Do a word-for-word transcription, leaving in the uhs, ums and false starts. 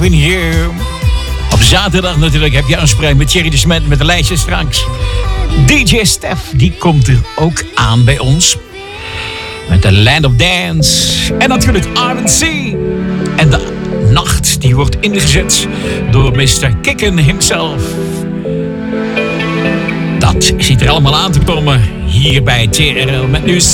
Hier. Op zaterdag natuurlijk heb je aanspraak met Thierry de Smet met de lijstje straks. D J Stef, die komt er ook aan bij ons. Met de Land of Dance. En natuurlijk R en C. En de nacht, die wordt ingezet door mister Kikken himself. Dat zit er allemaal aan te komen hier bij T R L met nu